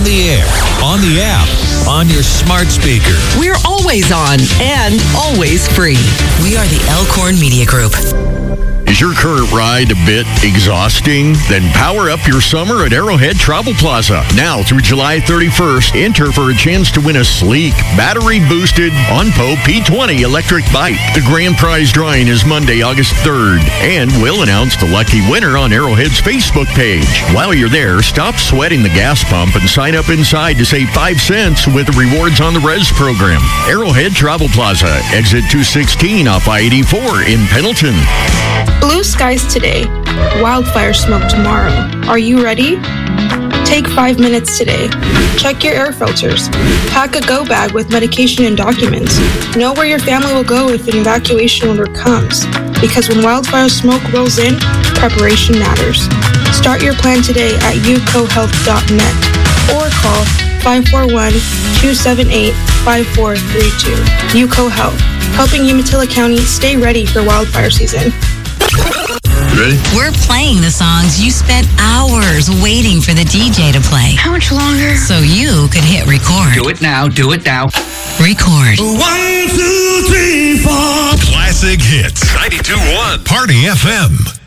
the air, on the app, on your smart speaker. We're always on and always free. We are the Elkhorn Media Group. Is your current ride a bit exhausting? Then power up your summer at Arrowhead Travel Plaza. Now through July 31st, enter for a chance to win a sleek, battery-boosted OnPo P20 electric bike. The grand prize drawing is Monday, August 3rd, and we'll announce the lucky winner on Arrowhead's Facebook page. While you're there, stop sweating the gas pump and sign up inside to save 5 cents with the Rewards on the Res program. Arrowhead Travel Plaza, exit 216 off I-84 in Pendleton. Blue skies today, wildfire smoke tomorrow. Are you ready? Take 5 minutes today. Check your air filters. Pack a go bag with medication and documents. Know where your family will go if an evacuation order comes. Because when wildfire smoke rolls in, preparation matters. Start your plan today at ucohealth.net or call 541-278-5432. UCO Health, helping Umatilla County stay ready for wildfire season. Ready? We're playing the songs you spent hours waiting for the DJ to play. How much longer? So you could hit record. Do it now. Do it now. Record. 1, 2, 3, 4. Classic hits. 92.1 Party FM.